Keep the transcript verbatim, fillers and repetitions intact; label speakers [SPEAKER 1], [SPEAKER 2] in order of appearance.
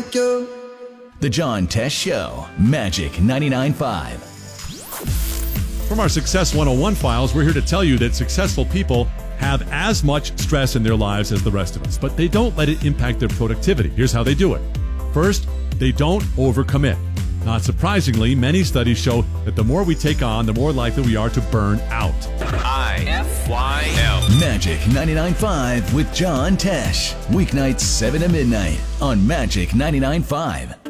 [SPEAKER 1] like you.
[SPEAKER 2] The John Tesh Show, Magic ninety-nine point five.
[SPEAKER 3] From our Success one oh one files, we're here to tell you that successful people have as much stress in their lives as the rest of us, but they don't let it impact their productivity. Here's how they do it. First, they don't overcommit. Not surprisingly, many studies show that the more we take on, the more likely we are to burn out.
[SPEAKER 4] I F Y L.
[SPEAKER 2] Magic ninety-nine point five with John Tesh. Weeknights seven to midnight on Magic ninety-nine point five.